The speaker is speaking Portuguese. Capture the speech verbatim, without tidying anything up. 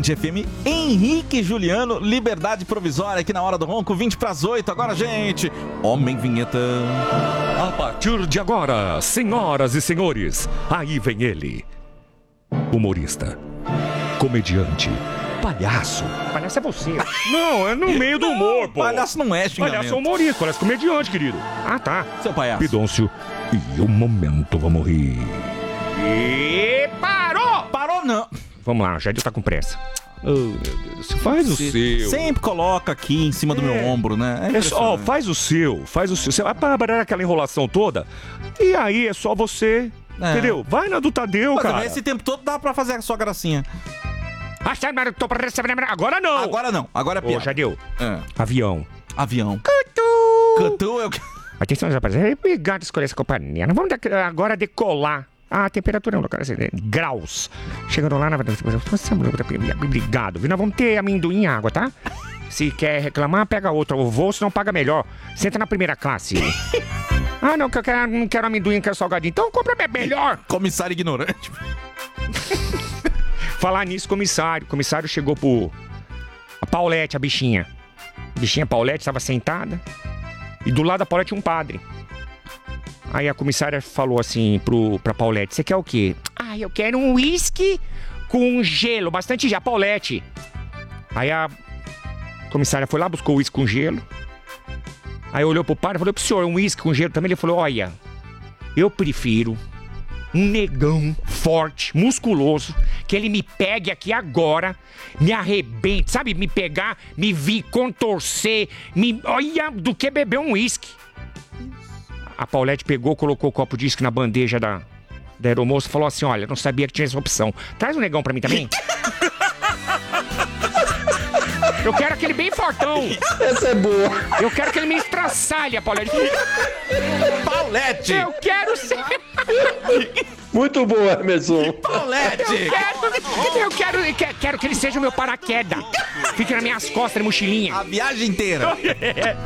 F M, Henrique Juliano, Liberdade Provisória, aqui na Hora do Ronco, vinte para as oito. Agora, gente, Homem Vinheta. A partir de agora, senhoras e senhores, aí vem ele. Humorista, comediante, palhaço. Palhaço é você. Não, é no meio do humor, pô. Palhaço não é xingamento. Palhaço é humorista, palhaço é comediante, querido. Ah, tá. Seu palhaço. Pidôncio, e o momento vamos rir. E parou! Parou não. Vamos lá, o Jadir tá com pressa. Oh, meu Deus, faz o seu. Sempre coloca aqui em cima do meu ombro, né? É só, ó, faz o seu, faz o seu. Você vai parar aquela enrolação toda, e aí é só você, É. entendeu? Vai na do Tadeu, Mas cara. também esse tempo todo dá pra fazer a sua gracinha. Agora não. Agora não, agora é Ô, piada. Jadeu, É. avião. Avião. Cutu! Cutu é o que... Atenção, rapaziada. Obrigado por escolher essa companhia. Nós vamos de- agora decolar. A temperatura no cara, graus. Chegando lá na verdade. Obrigado, viu? Nós vamos ter amendoim e água, tá? Se quer reclamar, pega outro. O voo, se não paga melhor. Senta na primeira classe. Ah, não, que eu quero, não quero amendoim, quero salgadinho. Então compra melhor. Comissário ignorante. Falar nisso, comissário. O comissário chegou pro... A Paulette, a bichinha. A bichinha Paulette estava sentada. E do lado da Paulette um padre. Aí a comissária falou assim pro, pra Paulette, você quer o quê? Ah, eu quero um uísque com gelo, bastante gelo, Paulette. Aí a comissária foi lá, buscou o uísque com gelo. Aí olhou pro padre e falou pro senhor, um uísque com gelo também? Ele falou, olha, eu prefiro um negão forte, musculoso, que ele me pegue aqui agora, me arrebente, sabe? Me pegar, me vir contorcer, me... olha, do que beber um uísque. A Paulette pegou, colocou o copo de uísque na bandeja da, da aeromoça e falou assim, olha, não sabia que tinha essa opção. Traz um negão pra mim também. Eu quero aquele bem fortão. Essa é boa. Eu quero que ele me estraçalhe, a Paulette. Paulette! Eu quero ser... Muito boa, Emerson. Paulette! Eu quero, eu quero, eu quero, quero que ele seja o meu paraquedas. Fique nas minhas costas, na mochilinha. A viagem inteira.